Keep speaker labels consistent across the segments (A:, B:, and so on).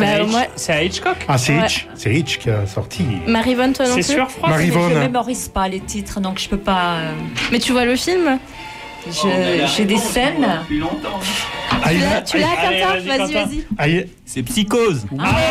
A: C'est à Hitchcock.
B: Ah, c'est Hitch qui a sorti.
C: Marivonne, toi non plus?
A: C'est sûr, Froid.
D: Je ne mémorise pas les titres, donc je peux pas.
C: Mais tu vois le film?
D: J'ai des scènes.
C: Tu l'as, Quentin? Vas-y.
E: C'est Psychose.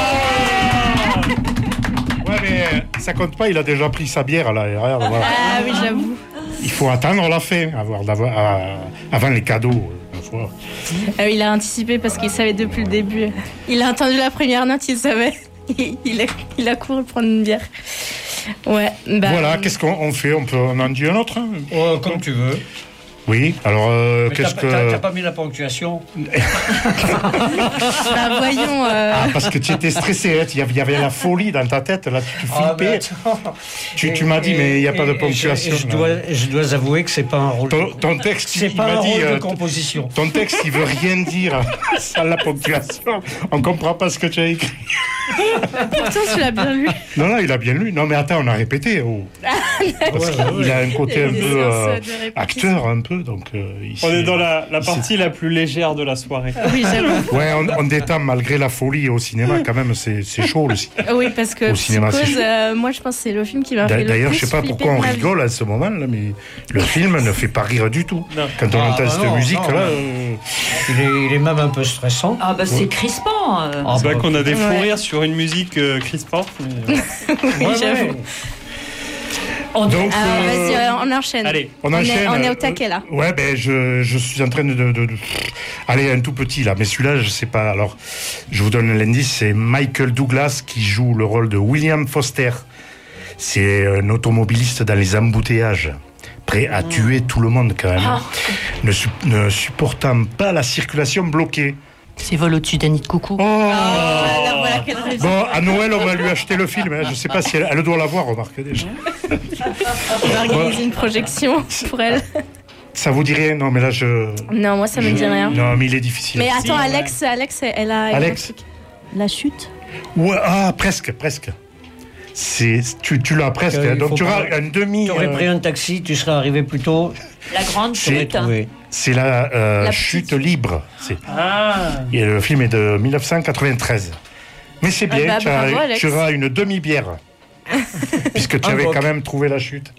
B: Ouais, mais ça compte pas, il a déjà pris sa bière là. Regarde, voilà.
C: Ah oui, j'avoue.
B: Il faut attendre la fin, avant les cadeaux.
C: Il a anticipé parce qu'il savait depuis le début. Il a entendu la première note, il savait. Il a couru prendre une bière. Ouais.
B: Voilà, qu'est-ce qu'on fait? On en dit un autre, hein?
F: Comme tu veux.
B: Oui, alors
F: T'as pas mis la ponctuation?
C: Voyons.
B: Parce que tu étais stressé, il y avait la folie dans ta tête, là, tu flippais. Tu m'as dit, mais il n'y a pas de ponctuation.
F: Je dois avouer que c'est pas un rôle.
B: Ton texte,
F: c'est pas un rôle de composition.
B: Ton texte, il veut rien dire sans la ponctuation. On comprend pas ce que tu as écrit.
C: Pourtant, tu l'as bien lu.
B: Non, il a bien lu. Non, mais attends, on a répété. Parce qu'il a un côté un peu acteur, un peu. Donc, ici,
A: on est dans la partie la plus légère de la soirée.
C: Oui, j'avoue.
B: Ouais, on détend malgré la folie au cinéma, quand même, c'est chaud aussi.
C: Oui, parce que Psychose, moi je pense que c'est le film qui m'a fait le plus.
B: D'ailleurs, je sais pas pourquoi on rigole à ce moment là, mais le film ne fait pas rire du tout. Non. Quand on entend cette musique là,
F: il est même un peu stressant.
D: Ah bah c'est crispant.
A: C'est vrai qu'on a des fous rires sur une musique crispante. Mais...
C: Oui, j'avoue. Donc, vas-y, on enchaîne.
A: Allez,
C: on est au taquet là.
B: Ouais, je suis en train de aller un tout petit là, mais celui-là, je sais pas. Alors, je vous donne l'indice, c'est Michael Douglas qui joue le rôle de William Foster. C'est un automobiliste dans les embouteillages, prêt à tuer tout le monde quand même, ne supportant pas la circulation bloquée.
G: C'est Vol au-dessus d'un nid de coucou.
B: Bon, à Noël, on va lui acheter le film. Je ne sais pas si elle doit l'avoir, remarque déjà.
C: On va organiser une projection pour elle.
B: Ça vous dit rien? Non, mais là,
C: Non, moi, ça me dit rien.
B: Non, mais il est difficile.
C: Mais attends, Alex, elle a...
B: Alex.
G: La chute?
B: Ouais, presque. Tu l'as presque. Donc, tu auras un demi...
F: Tu aurais pris un taxi, tu serais arrivé plus tôt.
D: La grande chute.
B: C'est la chute libre. Et le film est de 1993. Mais c'est bien, tu auras une demi-bière. Puisque tu avais quand même trouvé la chute.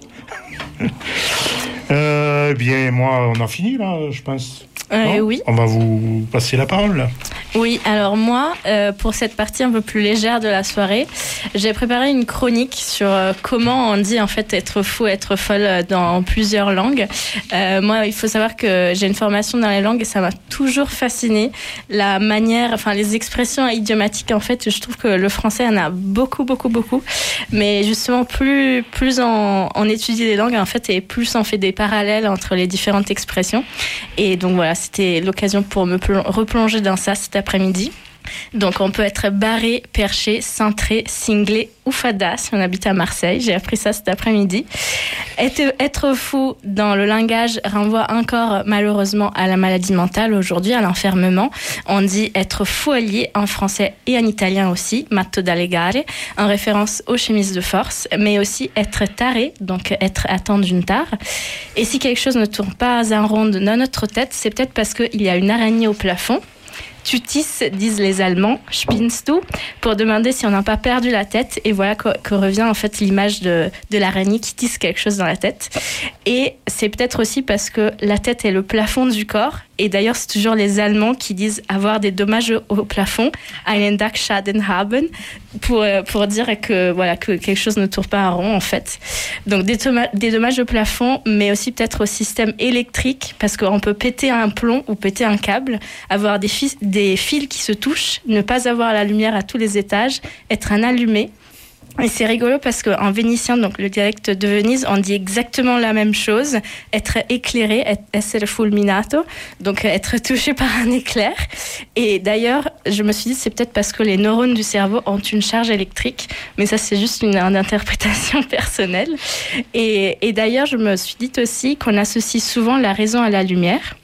B: Bien, moi, on a fini, là, je pense.
C: Oui.
B: On va vous passer la parole, là.
C: Oui, alors moi, pour cette partie un peu plus légère de la soirée, j'ai préparé une chronique sur comment on dit en fait être fou, être folle dans plusieurs langues. Moi, il faut savoir que j'ai une formation dans les langues et ça m'a toujours fascinée. La manière, enfin les expressions idiomatiques, en fait, je trouve que le français en a beaucoup. Mais justement, plus on étudie les langues, en fait, et plus on fait des parallèles entre les différentes expressions. Et donc voilà, c'était l'occasion pour me replonger dans ça cet après-midi. Donc on peut être barré, perché, cintré, cinglé ou fada si on habite à Marseille. J'ai appris ça cet après-midi. Être fou dans le langage renvoie encore malheureusement à la maladie mentale aujourd'hui, à l'enfermement. On dit être foualier en français et en italien aussi, matto da legare, en référence aux chemises de force, mais aussi être taré, donc être atteint d'une tare. Et si quelque chose ne tourne pas en rond dans notre tête, c'est peut-être parce qu'il y a une araignée au plafond. Tu tisses, disent les Allemands, spinnst du, pour demander si on n'a pas perdu la tête. Et voilà que revient en fait l'image de l'araignée qui tisse quelque chose dans la tête. Et c'est peut-être aussi parce que la tête est le plafond du corps. Et d'ailleurs, c'est toujours les Allemands qui disent avoir des dommages au plafond, einen Dachschaden haben, pour dire que quelque chose ne tourne pas en rond en fait. Donc des dommages au plafond, mais aussi peut-être au système électrique, parce qu'on peut péter un plomb ou péter un câble, avoir des fils qui se touchent, ne pas avoir la lumière à tous les étages, être un allumé. Et c'est rigolo parce qu'en vénitien, donc le dialecte de Venise, on dit exactement la même chose. Être éclairé, essere fulminato, donc être touché par un éclair. Et d'ailleurs, je me suis dit, c'est peut-être parce que les neurones du cerveau ont une charge électrique, mais ça c'est juste une interprétation personnelle. Et d'ailleurs, je me suis dit aussi qu'on associe souvent la raison à la lumière.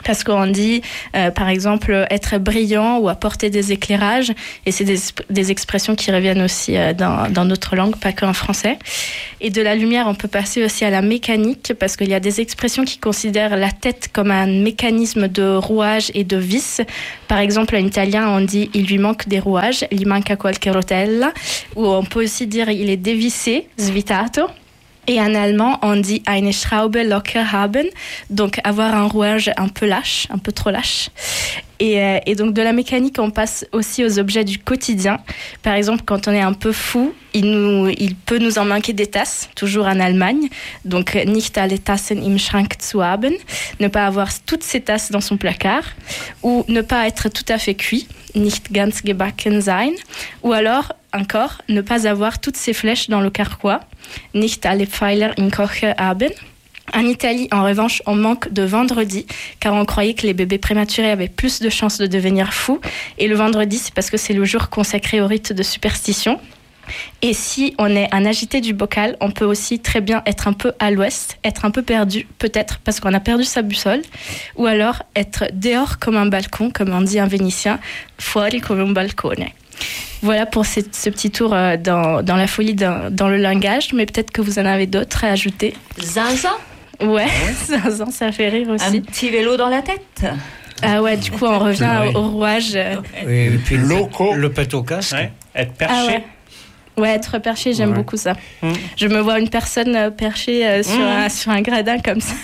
C: Parce qu'on dit, par exemple, être brillant ou apporter des éclairages. Et c'est des expressions qui reviennent aussi dans d'autres langues, pas qu'en français. Et de la lumière, on peut passer aussi à la mécanique, parce qu'il y a des expressions qui considèrent la tête comme un mécanisme de rouage et de vis. Par exemple, en italien, on dit « il lui manque des rouages », « gli manca qualche rotella », ou on peut aussi dire « il est dévissé », « svitato ». Et en allemand, on dit eine Schraube locker haben, donc avoir un rouage un peu lâche, un peu trop lâche. Et donc de la mécanique, on passe aussi aux objets du quotidien. Par exemple, quand on est un peu fou, il peut nous en manquer des tasses, toujours en Allemagne. Donc nicht alle Tassen im Schrank zu haben, ne pas avoir toutes ses tasses dans son placard, ou ne pas être tout à fait cuit, nicht ganz gebacken sein, ou alors encore ne pas avoir toutes ses flèches dans le carquois, nicht alle Pfeiler im Kocher haben. En Italie, en revanche, on manque de vendredi, car on croyait que les bébés prématurés avaient plus de chances de devenir fous. Et le vendredi, c'est parce que c'est le jour consacré au rite de superstition. Et si on est un agité du bocal, on peut aussi très bien être un peu à l'ouest, être un peu perdu, peut-être parce qu'on a perdu sa boussole, ou alors être dehors comme un balcon, comme on dit en vénitien, fuori come un balcone. Voilà pour ce petit tour dans la folie dans le langage, mais peut-être que vous en avez d'autres à ajouter.
D: Zinzin.
C: Ouais, zinzin, ça fait rire aussi.
D: Un petit vélo dans la tête.
C: Ah ouais, du coup, on revient au rouage.
F: Et puis le pet au casque.
A: Ouais. Être perché.
C: Ah ouais. Ouais, être perché, j'aime beaucoup ça. Je me vois une personne perchée sur un gradin comme ça.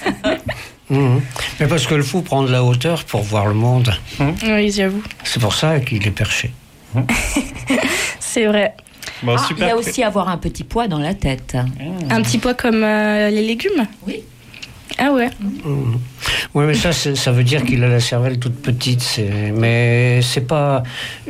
F: Mais parce que le fou prend de la hauteur pour voir le monde.
C: Oui, j'avoue.
F: C'est pour ça qu'il est perché.
C: C'est vrai.
A: Bon,
D: Il
A: super.
D: y a aussi avoir un petit poids dans la tête.
C: Un petit pois comme les légumes.
D: Oui.
C: Ah ouais.
F: Oui, mais ça veut dire qu'il a la cervelle toute petite. Mais c'est pas...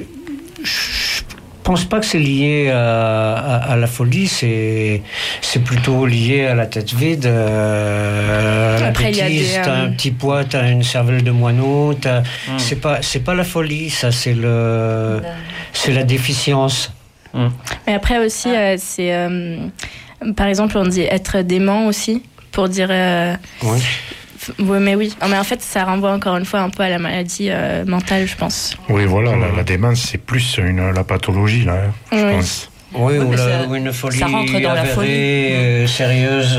F: Je pense pas que c'est lié à la folie, c'est plutôt lié à la tête vide, à la
C: Après,
F: bêtise. T'as un petit poids, t'as une cervelle de moineau, c'est pas la folie, ça c'est la déficience.
C: Mais après aussi, c'est par exemple, on dit être dément aussi pour dire.
F: Oui.
C: Oui, mais oui. Mais en fait, ça renvoie encore une fois un peu à la maladie mentale, je pense.
B: Oui, voilà, la démence, c'est plus la pathologie, là, je pense.
F: Oui,
D: Oui,
F: ou une folie
D: ça rentre dans la
F: avérée, sérieuse.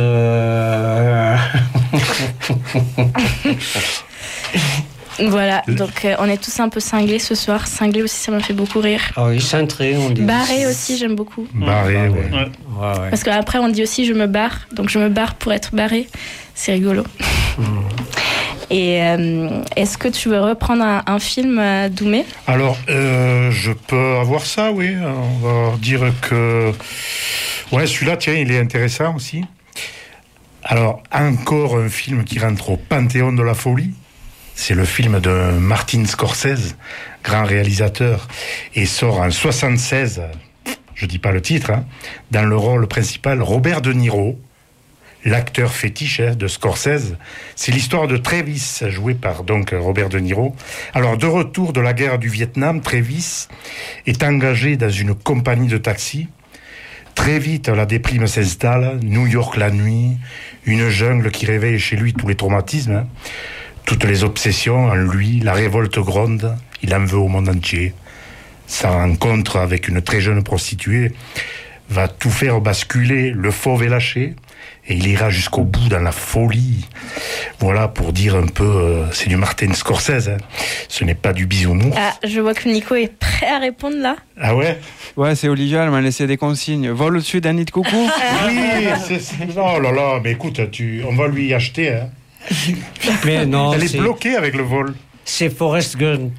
C: Voilà, donc on est tous un peu cinglés ce soir. Cinglés aussi, ça m'a fait beaucoup rire.
F: Ah oui, cintré, on dit.
C: Barré aussi, j'aime beaucoup.
B: Barré, ouais.
F: Ouais.
C: Parce qu'après, on dit aussi je me barre. Donc je me barre pour être barré. C'est rigolo. Et est-ce que tu veux reprendre un film, Doumé ?
B: Alors, je peux avoir ça, oui. On va dire que... Ouais, celui-là, tiens, il est intéressant aussi. Alors, encore un film qui rentre au panthéon de la folie. C'est le film de Martin Scorsese, grand réalisateur, et sort en 1976, je dis pas le titre, dans le rôle principal, Robert De Niro, l'acteur fétiche de Scorsese. C'est l'histoire de Travis, joué par donc Robert De Niro. Alors, de retour de la guerre du Vietnam, Travis est engagé dans une compagnie de taxi. Très vite, la déprime s'installe, New York la nuit, une jungle qui réveille chez lui tous les traumatismes, toutes les obsessions en lui, la révolte gronde, il en veut au monde entier. Sa rencontre avec une très jeune prostituée va tout faire basculer, le fauve est lâché, et il ira jusqu'au bout dans la folie. Voilà, pour dire un peu, c'est du Martin Scorsese, ce n'est pas du bisounours.
C: Ah, je vois que Nico est prêt à répondre là.
B: Ah ouais?
E: Ouais, c'est Olivia, elle m'a laissé des consignes. Vol au-dessus d'un nid de coucou.
B: Oui, oh là là, mais écoute, on va lui acheter,
F: Mais non,
B: elle est bloquée avec le vol.
F: C'est Forrest Gump.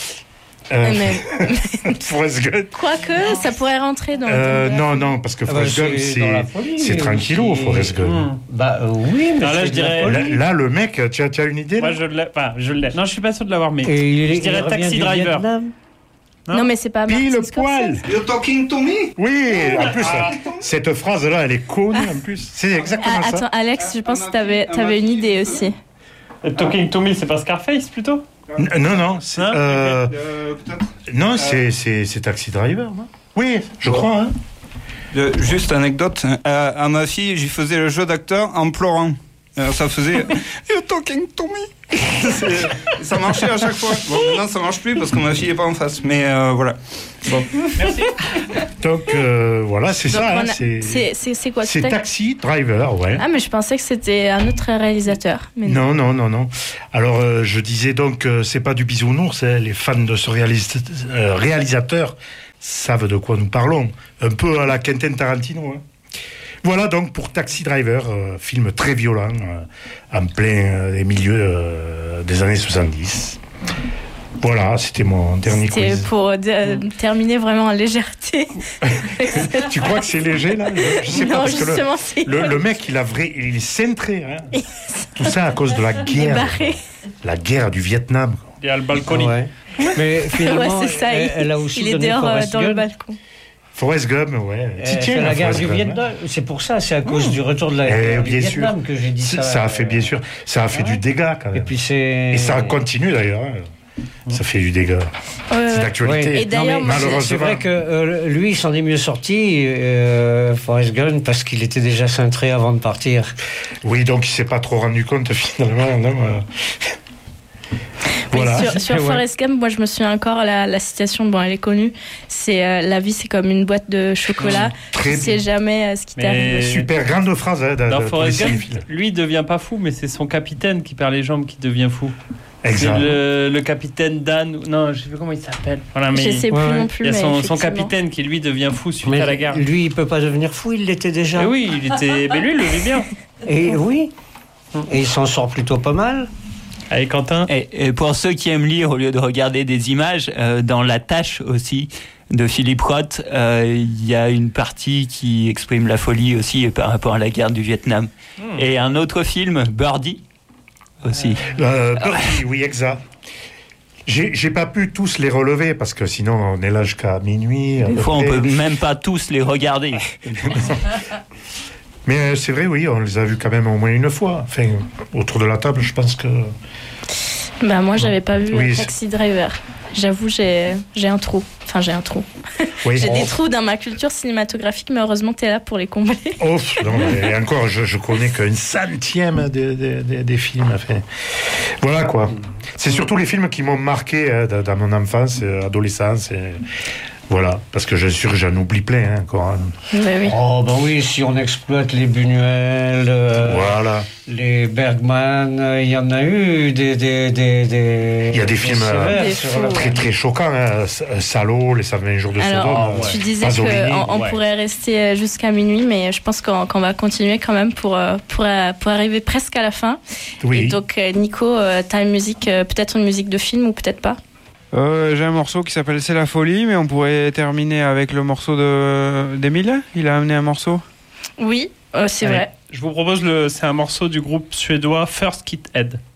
B: Forrest Gump.
C: Quoique, ça pourrait rentrer dans
B: non, parce que Forrest Gump, c'est tranquillo, Forrest Gump.
F: Bah oui, mais
A: là, je dirais...
B: Là, le mec, tu as une idée là?
A: Moi, je l'ai. Non, je suis pas sûr de l'avoir, mais
F: je
A: dirais Taxi Driver.
C: Non, mais c'est pas
B: Pile
C: Martin
B: poil.
C: Scorsese.
H: You're talking to me?
B: Oui, en plus, cette phrase-là, elle est connue en plus. C'est exactement ça.
C: Attends, Alex, je pense que t'avais une idée aussi.
A: Talking to me, c'est pas Scarface plutôt?
B: Non, c'est Taxi Driver, non? Oui, je crois.
E: Juste anecdote, à ma fille, j'y faisais le jeu d'acteur en pleurant.
H: Alors, ça faisait You're talking to me. Ça marchait à chaque fois. Bon, maintenant ça marche plus parce que ma fille est pas en face. Mais voilà. Bon.
A: Merci.
B: Donc voilà, c'est
C: Donc,
B: ça.
C: on a- c'est quoi
B: C'est
C: c'était
B: Taxi Driver, ouais.
C: Ah, mais je pensais que c'était un autre réalisateur. Mais
B: Non. Alors, je disais donc, c'est pas du bisounours. Les fans de ce réalisateur savent de quoi nous parlons. Un peu à la Quentin Tarantino. Hein. Voilà donc pour Taxi Driver, film très violent, en plein des milieux des années 70. Voilà, c'était mon dernier
C: C'était
B: quiz.
C: pour terminer vraiment en légèreté.
B: Tu crois que c'est léger là? Je sais pas,
C: Non,
B: parce que
C: justement, c'est
B: le mec, il est cintré. Hein. Tout ça à cause de la
C: il est
B: guerre.
C: barré.
B: La guerre du Vietnam.
A: Il y a le balcony.
F: Ouais. Mais finalement,
C: Ouais, c'est ça.
F: elle a aussi
C: Il est
F: donné
C: dehors
F: Forrest
C: dans le
F: Gump.
C: balcon.
B: Forrest Gump, ouais.
F: C'est
B: Tiens,
F: la guerre
B: Forrest
F: du
B: Gump, hein.
F: Vietnam. C'est pour ça, c'est à cause du retour de la guerre du
B: bien sûr.
F: Vietnam que j'ai dit ça.
B: Ça a fait, bien sûr, ça a fait du dégât quand
F: Et
B: même.
F: puis c'est.
B: Et ça continue d'ailleurs. Hein. Ça fait du dégât.
C: Ouais,
B: C'est
C: ouais.
B: d'actualité.
F: Oui.
C: Et d'ailleurs,
F: Non, mais
C: moi,
B: malheureusement.
F: c'est vrai que lui, il s'en est mieux sorti, Forrest Gump, parce qu'il était déjà cintré avant de partir.
B: Oui, donc il s'est pas trop rendu compte finalement. Non,
C: Mais
B: voilà.
C: sur
F: Ouais.
C: Forrest Gump, moi je me souviens encore la citation, bon elle est connue, c'est la vie c'est comme une boîte de chocolat,
B: Très
C: tu sais jamais ce qui
A: Mais-
C: t'arrive.
B: Super grande phrase hein,
A: Dans
B: de
A: Forrest Gump,
B: cinéphiles.
A: lui, il devient pas fou, mais c'est son capitaine qui perd les jambes qui devient fou.
B: Exact.
A: C'est le capitaine Dan. Non, je sais plus comment il s'appelle. Voilà, mais
C: Je sais plus
F: Ouais, ouais.
C: non plus.
A: il y a
C: mais
A: son
C: effectivement.
A: capitaine qui, lui, devient fou suite
F: Mais
A: à la guerre.
F: lui, il peut pas devenir fou, il l'était déjà.
A: Mais oui, il était. Mais lui, il le vit bien.
F: Et oui. Et il s'en sort plutôt pas mal.
A: Allez, Quentin.
I: Et pour ceux qui aiment lire au lieu de regarder des images, dans La Tâche aussi de Philippe Roth, il y a une partie qui exprime la folie aussi par rapport à la guerre du Vietnam. Et un autre film, Birdie, aussi.
B: Birdie, oui, exact. J'ai pas pu tous les relever parce que sinon on est là jusqu'à minuit. à
I: Des
B: peu
I: fois, on
B: près.
I: peut même pas tous les regarder.
B: Mais c'est vrai, oui, on les a vus quand même au moins une fois. Enfin, autour de la table, je pense que.
C: Bah moi j'avais pas vu
B: Oui,
C: Taxi Driver. J'avoue j'ai un trou. Enfin j'ai un trou.
B: Oui.
C: J'ai des trous dans ma culture cinématographique, mais heureusement t'es là pour les combler.
B: Oh, non, et encore, je connais qu'une centième des films. Enfin, voilà quoi. C'est surtout les films qui m'ont marqué dans mon enfance, adolescence. Voilà, parce que je suis sûr que j'en oublie plein hein, encore. Hein.
C: Ouais, oui.
F: Oh, ben oui, si on exploite les Buñuel,
B: Voilà.
F: les Bergman, il y en a eu des.
B: Il y a des films
C: Des
F: sur
C: fous,
F: la-
B: très très choquants. Hein. Salaud, les 120 jours de Sodome.
C: Alors, tu disais
B: Pasolini.
C: qu'on pourrait rester jusqu'à minuit, mais je pense qu'on va continuer quand même pour arriver presque à la fin.
B: Oui.
C: Et donc, Nico, t'as une musique, peut-être une musique de film ou peut-être pas?
E: J'ai un morceau qui s'appelle C'est la folie, mais on pourrait terminer avec le morceau d'Emile. Il a amené un morceau.
C: Oui, c'est
A: Allez,
C: vrai.
A: Je vous propose c'est un morceau du groupe suédois First Kid Head.